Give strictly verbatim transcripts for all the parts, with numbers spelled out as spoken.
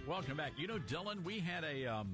Welcome back. You know, Dylan, we had a um,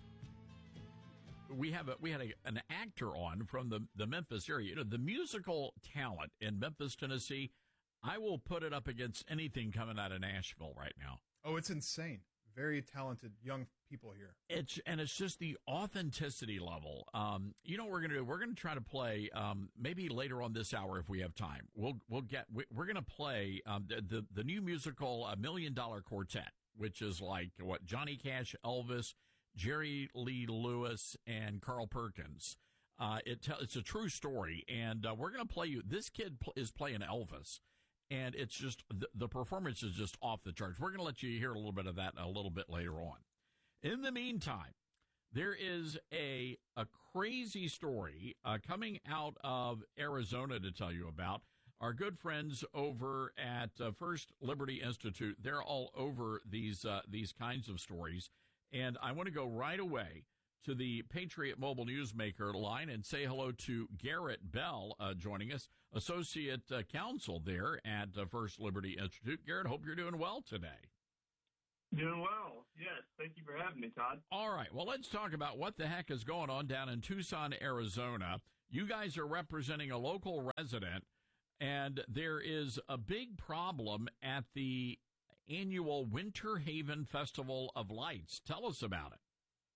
we have a we had a, an actor on from the the Memphis area. You know, the musical talent in Memphis, Tennessee. I will put it up against anything coming out of Nashville right now. Oh, it's insane. Very talented young people here. It's and it's just the authenticity level. Um, you know what we're going to do? We're going to try to play um, maybe later on this hour if we have time. We'll we'll get we're going to play um, the, the the new musical A Million Dollar Quartet, which is like what Johnny Cash, Elvis, Jerry Lee Lewis, and Carl Perkins. Uh, it te- it's a true story, and uh, we're going to play you. This kid pl- is playing Elvis. And it's just, the, the performance is just off the charts. We're going to let you hear a little bit of that a little bit later on. In the meantime, there is a a crazy story uh, coming out of Arizona to tell you about. Our good friends over at uh, First Liberty Institute, they're all over these uh, these kinds of stories. And I want to go right away to the Patriot Mobile Newsmaker line and say hello to Garrett Bell, uh, joining us, Associate uh, Counsel there at uh, First Liberty Institute. Garrett, hope you're doing well today. Doing well. Yes. Thank you for having me, Todd. All right. Well, let's talk about what the heck is going on down in Tucson, Arizona. You guys are representing a local resident, and there is a big problem at the annual Winter Haven Festival of Lights. Tell us about it.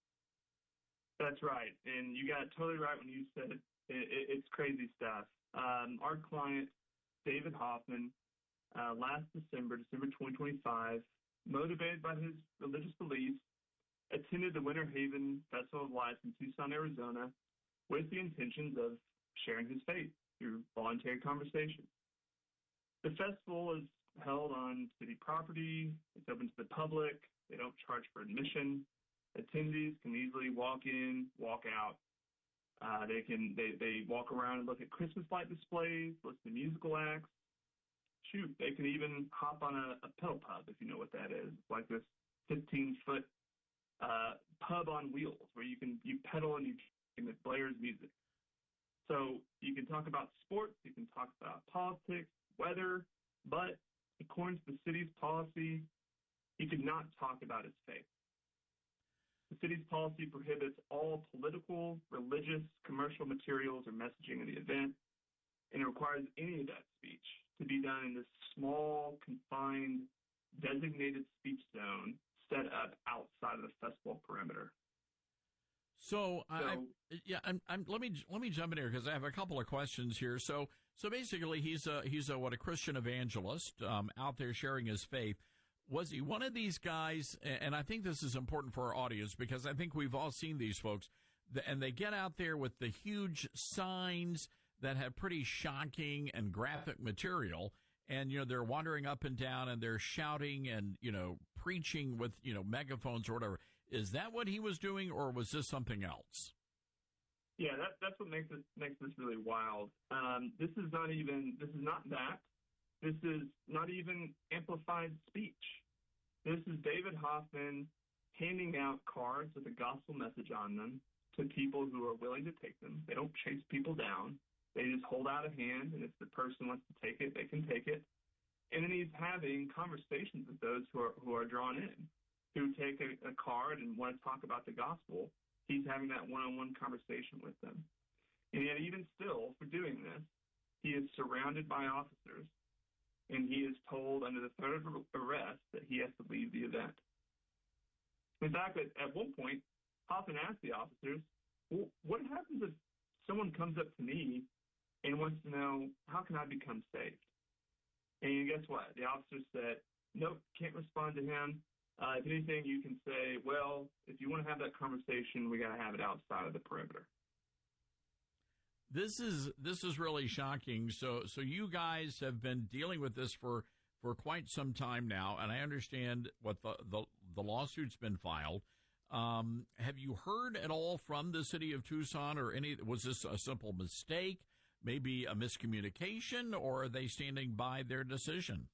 That's right. And you got it totally right when you said it, it, it's crazy stuff. Um, our client, David Hoffman, uh, last December, December twenty twenty-five, motivated by his religious beliefs, attended the Winter Haven Festival of Lights in Tucson, Arizona, with the intentions of sharing his faith through voluntary conversation. The festival is held on city property. It's open to the public. They don't charge for admission. Attendees can easily walk in, walk out. Uh, they can they, they walk around and look at Christmas light displays, listen to musical acts. Shoot, they can even hop on a, a pedal pub, if you know what that is. It's like this fifteen-foot uh, pub on wheels where you can you pedal and you and it blares music. So you can talk about sports, you can talk about politics, weather, but according to the city's policy, he could not talk about his faith. The city's policy prohibits all political, religious, commercial materials or messaging in the event, and it requires any of that speech to be done in this small, confined, designated speech zone set up outside of the festival perimeter. So, so I, yeah, I'm, I'm, let me let me jump in here because I have a couple of questions here. So, so basically, he's a he's a what a Christian evangelist um, out there sharing his faith. Was he one of these guys? And I think this is important for our audience because I think we've all seen these folks, and they get out there with the huge signs that have pretty shocking and graphic material. And, you know, they're wandering up and down and they're shouting and, you know, preaching with, you know, megaphones or whatever. Is that what he was doing, or was this something else? Yeah, that, that's what makes it makes this really wild. Um, this is not even, this is not that. This is not even amplified speech. This is David Hoffman handing out cards with a gospel message on them to people who are willing to take them. They don't chase people down. They just hold out a hand, and if the person wants to take it, they can take it. And then he's having conversations with those who are who are drawn in, who take a, a card and want to talk about the gospel. He's having that one-on-one conversation with them. And yet, even still, for doing this, he is surrounded by officers, and he is told under the threat of arrest that he has to leave the event. In fact, at, at one point, Hoffman asked the officers, well, what happens if someone comes up to me and wants to know, how can I become saved? And guess what? The officer said, nope, can't respond to him. Uh, if anything, you can say, well, if you want to have that conversation, we got to have it outside of the perimeter. This is this is really shocking. So so you guys have been dealing with this for, for quite some time now, and I understand what the the, the lawsuit's been filed. Um, have you heard at all from the city of Tucson, or any? Was this a simple mistake, maybe a miscommunication, or are they standing by their decision?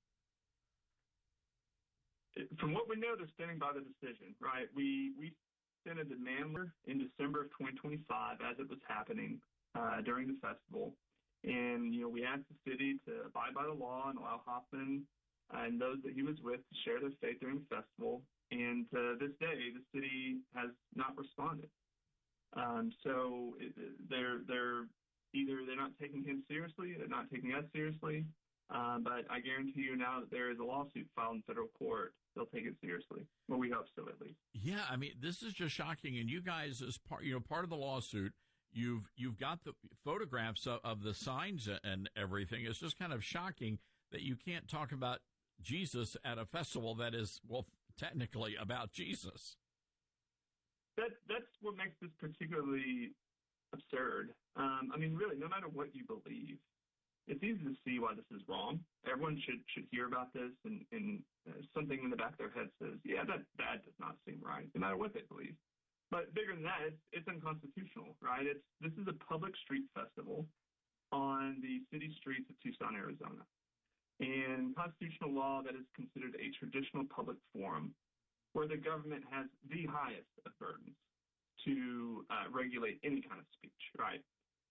From what we know, they're standing by the decision. Right? We we sent a demand letter in December of twenty twenty-five as it was happening. Uh, during the festival. And, you know, we asked the city to abide by the law and allow Hoffman and those that he was with to share their faith during the festival. And to this day, the city has not responded. Um, so it, they're they're either they're not taking him seriously, they're not taking us seriously. Uh, but I guarantee you now that there is a lawsuit filed in federal court, they'll take it seriously. Well, we hope so, at least. Yeah, I mean, this is just shocking. And you guys, as part, you know, part of the lawsuit, you've you've got the photographs of, of the signs and everything. It's just kind of shocking that you can't talk about Jesus at a festival that is, well, technically about Jesus. That that's what makes this particularly absurd. Um, I mean, really, no matter what you believe, it's easy to see why this is wrong. Everyone should should hear about this, and, and uh, something in the back of their head says, yeah, that, that does not seem right, no matter what they believe. But bigger than that, it's, it's unconstitutional, right? It's This is a public street festival on the city streets of Tucson, Arizona. And constitutional law, that is considered a traditional public forum where the government has the highest of burdens to uh, regulate any kind of speech, right?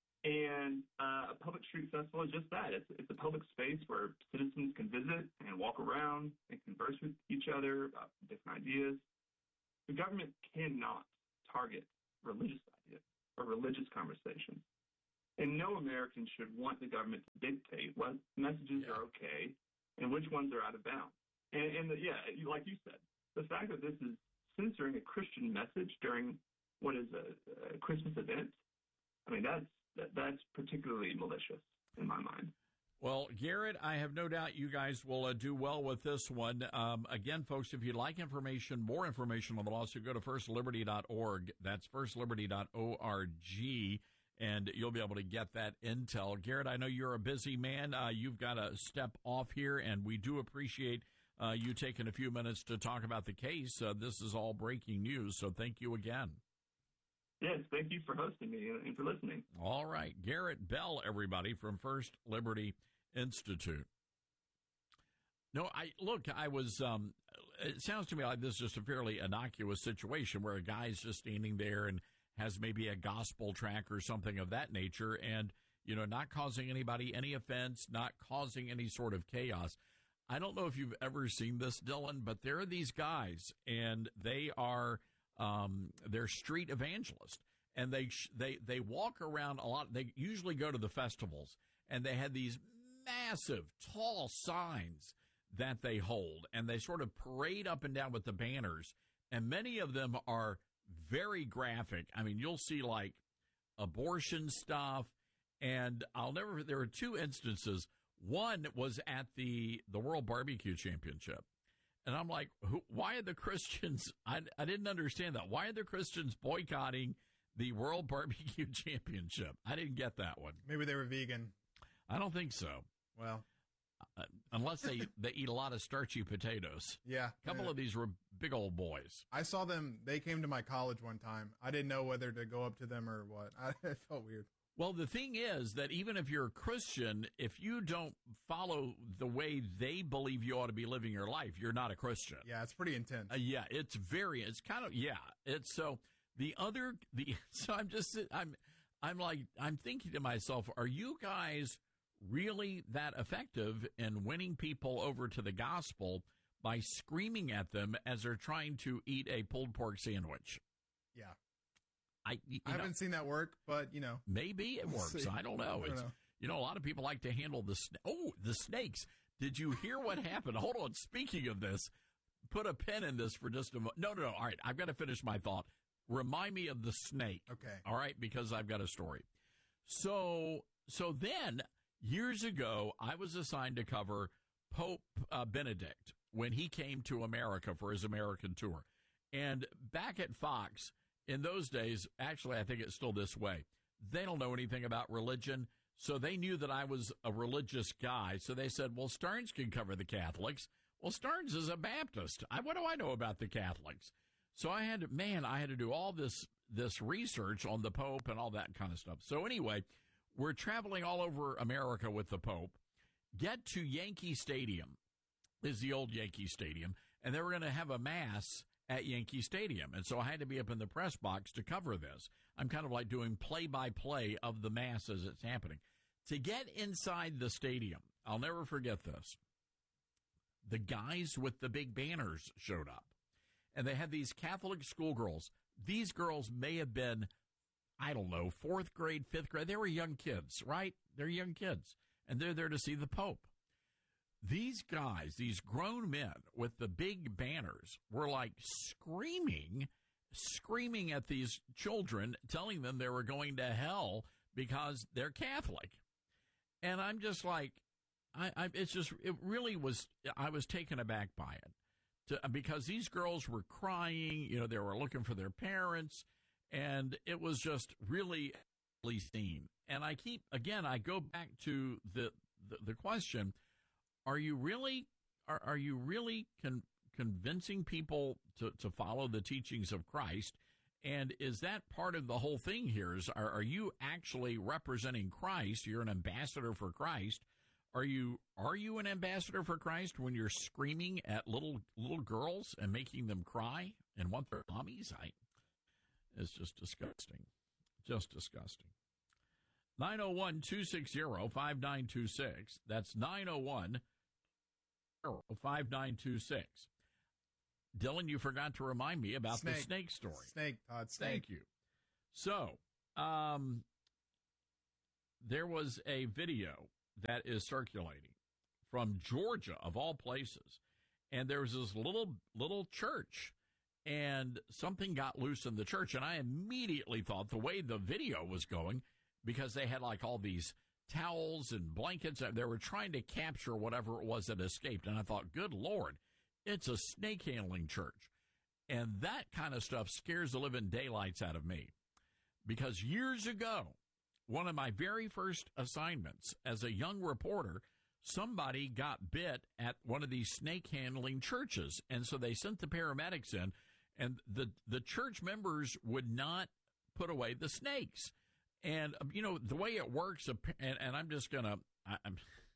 And uh, a public street festival is just that. It's, it's a public space where citizens can visit and walk around and converse with each other about different ideas. The government cannot target religious ideas or religious conversations. And no American should want the government to dictate what messages yeah. are okay and which ones are out of bounds. And, and the, yeah, like you said, the fact that this is censoring a Christian message during what is a, a Christmas event, I mean, that's that, that's particularly malicious in my mind. Well, Garrett, I have no doubt you guys will uh, do well with this one. Um, again, folks, if you'd like information, more information on the lawsuit, go to first liberty dot org. That's first liberty dot org, and you'll be able to get that intel. Garrett, I know you're a busy man. Uh, you've got to step off here, and we do appreciate uh, you taking a few minutes to talk about the case. Uh, this is all breaking news, so thank you again. Yes, thank you for hosting me and for listening. All right. Garrett Bell, everybody, from First Liberty Institute. No, I look, I was, um, it sounds to me like this is just a fairly innocuous situation where a guy's just standing there and has maybe a gospel track or something of that nature and, you know, not causing anybody any offense, not causing any sort of chaos. I don't know if you've ever seen this, Dylan, but there are these guys and they are, Um, they're street evangelists, and they they they walk around a lot. They usually go to the festivals, and they have these massive, tall signs that they hold, and they sort of parade up and down with the banners, and many of them are very graphic. I mean, you'll see, like, abortion stuff, and I'll never, there were two instances. One was at the, the World Barbecue Championship. And I'm like, who, why are the Christians, I, I didn't understand that. Why are the Christians boycotting the World Barbecue Championship? I didn't get that one. Maybe they were vegan. I don't think so. Well. Uh, unless they, they eat a lot of starchy potatoes. Yeah. A couple yeah. of these were big old boys. I saw them, they came to my college one time. I didn't know whether to go up to them or what. I, it felt weird. Well, the thing is that even if you're a Christian, if you don't follow the way they believe you ought to be living your life, you're not a Christian. Yeah, it's pretty intense. Uh, yeah, it's very, it's kind of, yeah. It's so the other, the, so I'm just, I'm, I'm like, I'm thinking to myself, are you guys really that effective in winning people over to the gospel by screaming at them as they're trying to eat a pulled pork sandwich? Yeah. I, I haven't know, seen that work, but, you know. Maybe it works. See. I don't know. I don't it's, know. You know, a lot of people like to handle the sna- Oh, the snakes. Did you hear what happened? Hold on. Speaking of this, put a pin in this for just a moment. No, no, no. All right. I've got to finish my thought. Remind me of the snake. Okay. All right. Because I've got a story. So, so then years ago, I was assigned to cover Pope uh, Benedict when he came to America for his American tour. And back at Fox, in those days, actually, I think it's still this way. They don't know anything about religion, so they knew that I was a religious guy. So they said, well, Stearns can cover the Catholics. Well, Stearns is a Baptist. I, what do I know about the Catholics? So I had to, man, I had to do all this this research on the Pope and all that kind of stuff. So anyway, we're traveling all over America with the Pope. Get to Yankee Stadium, is the old Yankee Stadium, and they were going to have a mass at Yankee Stadium. And so I had to be up in the press box to cover this. I'm kind of like doing play-by-play of the mass as it's happening. To get inside the stadium, I'll never forget this. the guys with the big banners showed up. And they had these Catholic schoolgirls. These girls may have been, I don't know, fourth grade, fifth grade. They were young kids, right? They're young kids. And they're there to see the Pope. These guys, these grown men with the big banners were like screaming, screaming at these children, telling them they were going to hell because they're Catholic. And I'm just like, I, I it's just, it really was, I was taken aback by it. To, because these girls were crying, you know, they were looking for their parents, and it was just really seen. And I keep, again, I go back to the, the, the question, are you really, are, are you really con- convincing people to, to follow the teachings of Christ? And is that part of the whole thing here? Is, are, are you actually representing Christ? You're an ambassador for Christ. Are you are you an ambassador for Christ when you're screaming at little little girls and making them cry and want their mommies? I, it's just disgusting. Just disgusting. nine oh one, two six zero, five nine two six. That's nine oh one, five nine two six. Dylan, you forgot to remind me about snake. the snake story. Snake, Todd, snake. Thank you. So, um, there was a video that is circulating from Georgia, of all places. And there was this little, little church, and something got loose in the church. And I immediately thought the way the video was going, because they had like all these towels and blankets, they were trying to capture whatever it was that escaped. And I thought, good Lord, it's a snake handling church. And that kind of stuff scares the living daylights out of me. Because years ago, one of my very first assignments as a young reporter, somebody got bit at one of these snake handling churches. And so they sent the paramedics in, and the, the church members would not put away the snakes. And, you know, the way it works, and, and I'm just going to, I'm,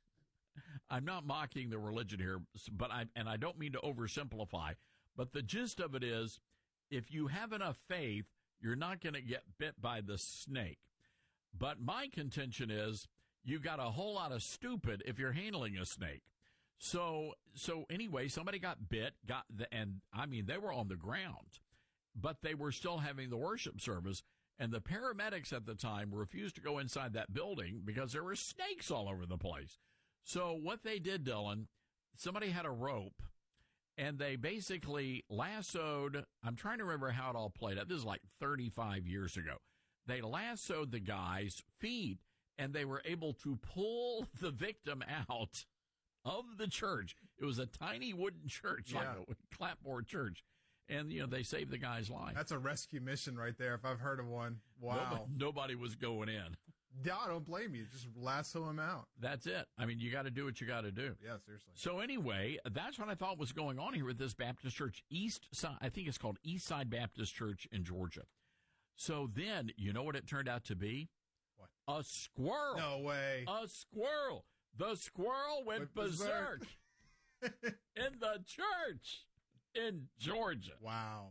I'm not mocking the religion here, but I, and I don't mean to oversimplify, but the gist of it is, if you have enough faith, you're not going to get bit by the snake. But my contention is you got a whole lot of stupid if you're handling a snake. So, so anyway, somebody got bit, got the, and I mean, they were on the ground, but they were still having the worship service. And the paramedics at the time refused to go inside that building because there were snakes all over the place. So what they did, Dylan, somebody had a rope, and they basically lassoed, I'm trying to remember how it all played out. This is like thirty-five years ago. They lassoed the guy's feet, and they were able to pull the victim out of the church. It was a tiny wooden church, yeah. like a clapboard church. And, you know, they saved the guy's life. That's a rescue mission right there, if I've heard of one. Wow. Nobody, nobody was going in. Yeah, I don't blame you. Just lasso him out. That's it. I mean, you got to do what you got to do. Yeah, seriously. So anyway, that's what I thought was going on here with this Baptist church, East Side. I think it's called East Side Baptist Church in Georgia. So then, you know what it turned out to be? What? A squirrel. No way. A squirrel. The squirrel went, went berserk, berserk. in the church in Georgia. Wow.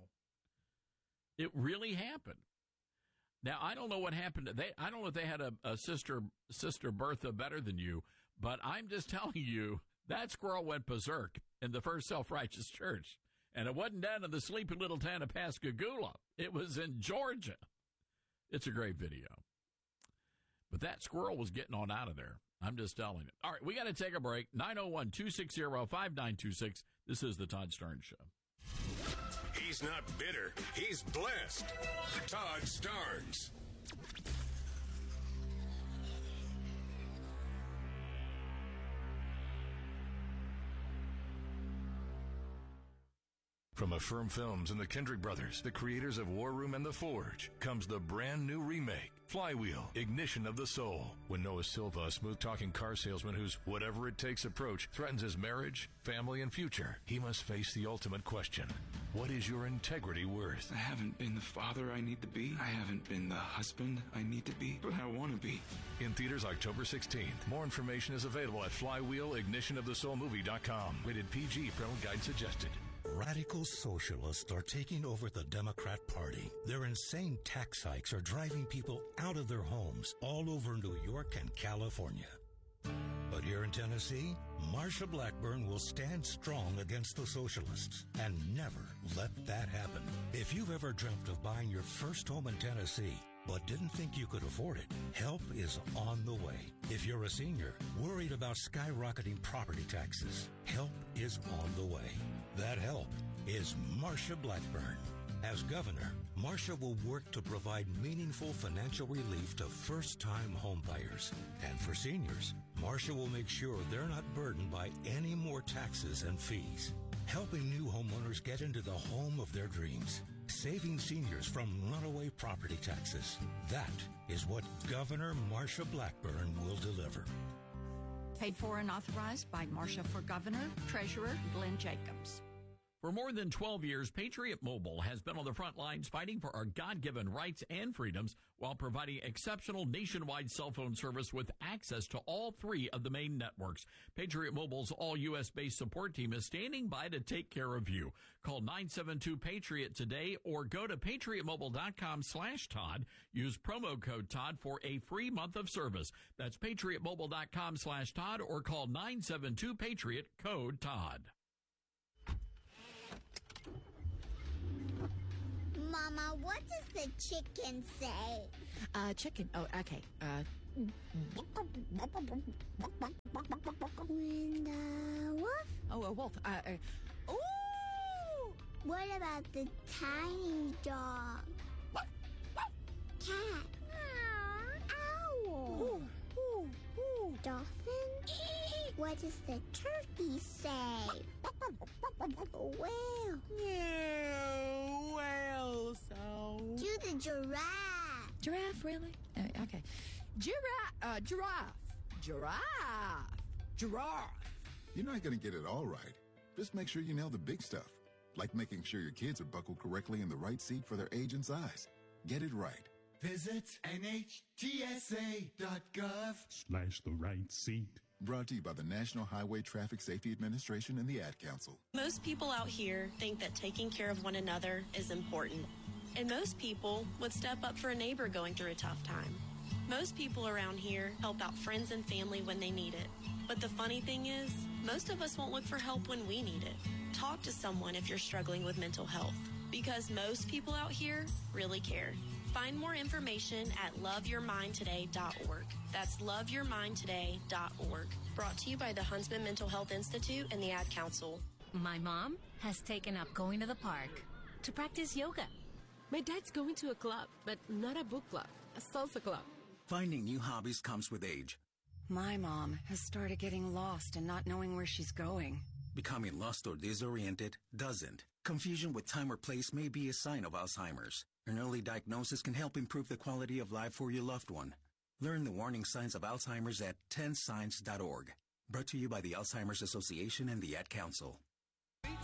It really happened. Now, I don't know what happened. They, I don't know if they had a, a sister, sister Bertha better than you, but I'm just telling you, that squirrel went berserk in the first self-righteous church. And it wasn't down in the sleepy little town of Pascagoula. It was in Georgia. It's a great video. But that squirrel was getting on out of there. I'm just telling you. All right, we got to take a break. nine oh one, two six zero, five nine two six. This is the Todd Starnes Show. He's not bitter. He's blessed. Todd Starnes. From Affirm Films and the Kendrick Brothers, the creators of War Room and The Forge, comes the brand new remake, Flywheel, Ignition of the Soul. When Noah Silva, a smooth-talking car salesman whose whatever-it-takes approach threatens his marriage, family, and future, he must face the ultimate question. What is your integrity worth? I haven't been the father I need to be. I haven't been the husband I need to be, but I want to be. In theaters October sixteenth. More information is available at flywheel ignition of the soul movie dot com. Rated P G. Parental guide suggested. Radical socialists are taking over the Democrat Party. Their insane tax hikes are driving people out of their homes all over New York and California. A But here in Tennessee, Marsha Blackburn will stand strong against the socialists and never let that happen. If you've ever dreamt of buying your first home in Tennessee, but didn't think you could afford it, help is on the way. If you're a senior worried about skyrocketing property taxes, help is on the way. That help is Marsha Blackburn. As governor, Marsha will work to provide meaningful financial relief to first-time homebuyers. And for seniors, Marsha will make sure they're not burdened by any more taxes and fees. Helping new homeowners get into the home of their dreams. Saving seniors from runaway property taxes. That is what Governor Marsha Blackburn will deliver. Paid for and authorized by Marsha for Governor, Treasurer Glenn Jacobs. For more than twelve years, Patriot Mobile has been on the front lines fighting for our God-given rights and freedoms while providing exceptional nationwide cell phone service with access to all three of the main networks. Patriot Mobile's all-U S-based support team is standing by to take care of you. Call nine seven two PATRIOT today or go to patriotmobile.com slash Todd. Use promo code Todd for a free month of service. That's patriotmobile.com slash Todd or call nine seven two PATRIOT, code Todd. Mama, what does the chicken say? Uh, chicken. Oh, okay. Uh, when the wolf? oh, a wolf. Uh, uh, ooh! What about the tiny dog? Cat? Owl? Ooh, ooh, ooh. Dolphin? What does the turkey say? Whale? Yeah, well, so. Do the giraffe? Giraffe, really? Uh, okay. Giraffe, uh, giraffe, giraffe, giraffe. You're not going to get it all right. Just make sure you nail the big stuff, like making sure your kids are buckled correctly in the right seat for their age and size. Get it right. Visit N H T S A dot gov slash the right seat. Brought to you by the National Highway Traffic Safety Administration and the Ad Council. Most people out here think that taking care of one another is important. And most people would step up for a neighbor going through a tough time. Most people around here help out friends and family when they need it. But the funny thing is, most of us won't look for help when we need it. Talk to someone if you're struggling with mental health, because most people out here really care. Find more information at love your mind today dot org. That's love your mind today dot org. Brought to you by the Huntsman Mental Health Institute and the Ad Council. My mom has taken up going to the park to practice yoga. My dad's going to a club, but not a book club, a salsa club. Finding new hobbies comes with age. My mom has started getting lost and not knowing where she's going. Becoming lost or disoriented doesn't. Confusion with time or place may be a sign of Alzheimer's. An early diagnosis can help improve the quality of life for your loved one. Learn the warning signs of Alzheimer's at ten signs dot org. Brought to you by the Alzheimer's Association and the Ad Council.